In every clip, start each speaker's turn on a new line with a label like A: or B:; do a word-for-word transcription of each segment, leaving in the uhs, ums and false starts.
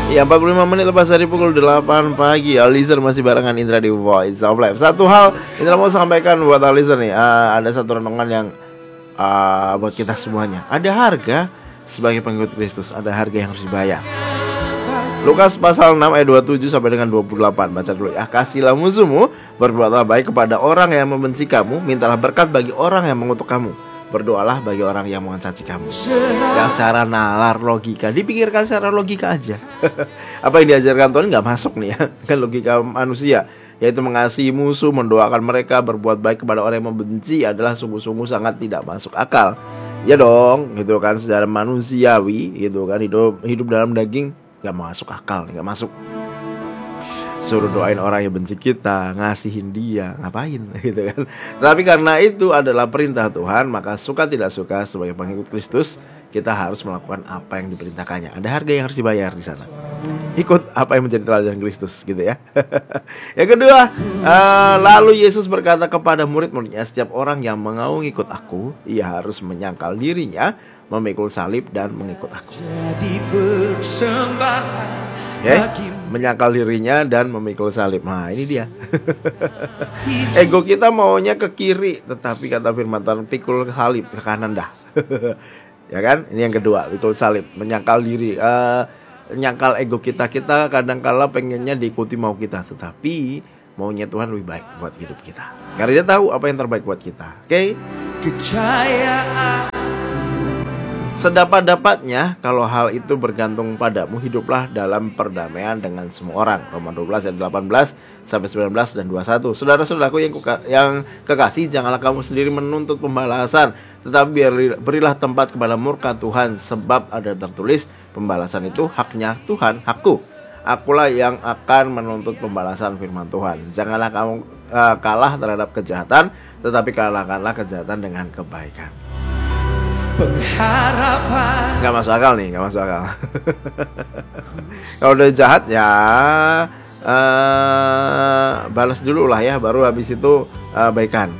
A: Ya, empat puluh lima menit lepas dari pukul delapan pagi, Alizar masih barengan Indra di Voice of Life. Satu hal Indra mau sampaikan buat Alizar nih, uh, ada satu renungan yang uh, buat kita semuanya. Ada harga sebagai pengikut Kristus, ada harga yang harus dibayar. Lukas pasal enam ayat dua puluh tujuh sampai dengan dua puluh delapan. Baca dulu ya. Kasihilah musuhmu, berbuatlah baik kepada orang yang membenci kamu, mintalah berkat bagi orang yang mengutuk kamu, berdoalah bagi orang yang mencaci kamu. Gak secara nalar logika, dipikirkan secara logika aja. Apa yang diajarkan Tuhan gak masuk nih ya. Kan logika manusia, yaitu mengasihi musuh, mendoakan mereka, berbuat baik kepada orang yang membenci adalah sungguh-sungguh sangat tidak masuk akal. Ya dong, gitu kan, secara manusiawi gitu kan, hidup hidup dalam daging gak masuk akal, gak masuk. Suruh doain orang yang benci kita, ngasihin dia, ngapain gitu kan. Tapi karena itu adalah perintah Tuhan, maka suka tidak suka sebagai pengikut Kristus, kita harus melakukan apa yang diperintahkannya. Ada harga yang harus dibayar di sana. Ikut apa yang menjadi teladan Kristus gitu ya. Yang kedua, uh, lalu Yesus berkata kepada murid-muridnya, setiap orang yang mau ikut aku, ia harus menyangkal dirinya, memikul salib dan mengikut aku. Jadi persembahan okay? Menyangkal dirinya dan memikul salib. Nah ini dia. Ego kita maunya ke kiri, tetapi kata firman Tuhan, pikul salib ke kanan dah. Ya kan? Ini yang kedua, pikul salib, menyangkal diri. uh, Menyangkal ego kita. Kita kadang-kala pengennya diikuti mau kita, tetapi maunya Tuhan lebih baik buat hidup kita, karena dia tahu apa yang terbaik buat kita. Oke okay? Sedapat-dapatnya, kalau hal itu bergantung padamu, hiduplah dalam perdamaian dengan semua orang. Roma dua belas ayat delapan belas sampai sembilan belas dan dua puluh satu. Saudara-saudaraku yang, kuka, yang kekasih, janganlah kamu sendiri menuntut pembalasan, tetapi berilah tempat kepada murka Tuhan, sebab ada tertulis, pembalasan itu haknya Tuhan, hakku. Akulah yang akan menuntut pembalasan, firman Tuhan. Janganlah kamu uh, kalah terhadap kejahatan, tetapi kalahkanlah kejahatan dengan kebaikan. Pengharapan. Gak masuk akal nih, gak masuk akal. Kalau udah jahat ya uh, balas dulu lah ya, baru habis itu uh, baikan.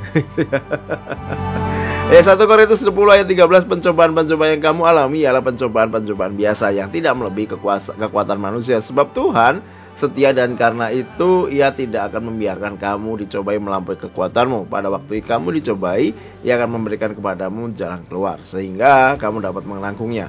A: Eh satu Korintus sepuluh ayat tiga belas, pencobaan-pencobaan yang kamu alami ialah pencobaan-pencobaan biasa yang tidak melebihi kekuasa, kekuatan manusia. Sebab Tuhan setia dan karena itu Ia tidak akan membiarkan kamu dicobai melampaui kekuatanmu. Pada waktu kamu dicobai, Ia akan memberikan kepadamu jalan keluar, sehingga kamu dapat menangkungnya.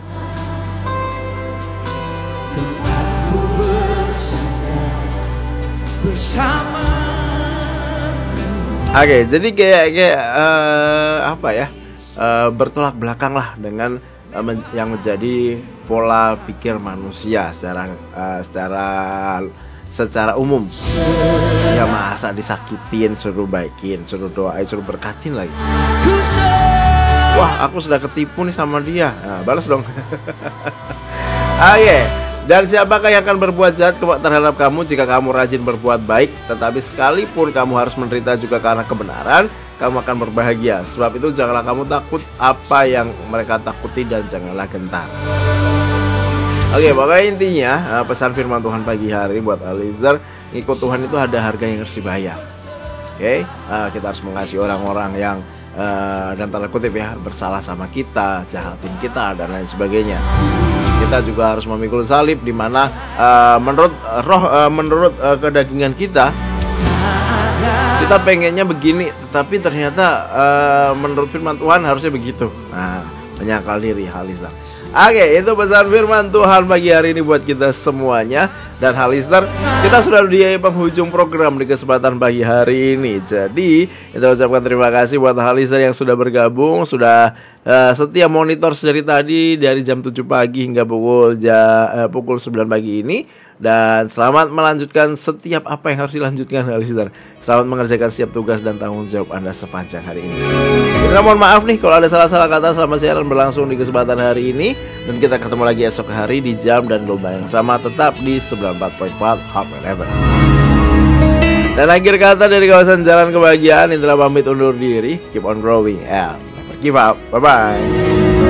A: Oke, okay, jadi kayak kayak uh, apa ya, uh, bertolak belakang lah dengan uh, men- yang menjadi pola pikir manusia secara uh, secara secara umum. Ya masa disakitin suruh baikin, suruh doain, suruh berkatin lagi. Wah, aku sudah ketipu nih sama dia. Nah, balas dong. Ah yeah. Dan siapakah yang akan berbuat jahat terhadap kamu jika kamu rajin berbuat baik? Tetapi sekalipun kamu harus menderita juga karena kebenaran, kamu akan berbahagia. Sebab itu janganlah kamu takut apa yang mereka takuti, dan janganlah gentar. Oke, okay, pokoknya intinya pesan firman Tuhan pagi hari buat Alizar, ngikut Tuhan itu ada harga yang harus dibayar. Oke, okay? uh, kita harus mengasihi orang-orang yang uh, dan tanda kutip ya bersalah sama kita, jahatin kita dan lain sebagainya. Kita juga harus memikul salib, di mana uh, menurut uh, roh uh, menurut uh, kedagingan kita kita pengennya begini, tetapi ternyata uh, menurut firman Tuhan harusnya begitu. Nah, menyangkal diri, Halistar. Oke, itu pesan firman Tuhan pagi hari ini buat kita semuanya. Dan Halistar, kita sudah di penghujung program di kesempatan pagi hari ini. Jadi kita ucapkan terima kasih buat Halistar yang sudah bergabung, sudah uh, setia monitor dari tadi, dari jam tujuh pagi hingga pukul ja, uh, pukul sembilan pagi ini. Dan selamat melanjutkan setiap apa yang harus dilanjutkan, Halistar. Selamat mengerjakan setiap tugas dan tanggung jawab Anda sepanjang hari ini. Kita mohon maaf nih kalau ada salah-salah kata selama siaran berlangsung di kesempatan hari ini. Dan kita ketemu lagi esok hari di jam dan gelombang yang sama, tetap di sembilan puluh empat koma empat Hot Forever. Dan akhir kata dari kawasan Jalan Kebahagiaan, Indra pamit undur diri. Keep on growing and never give up. Bye-bye.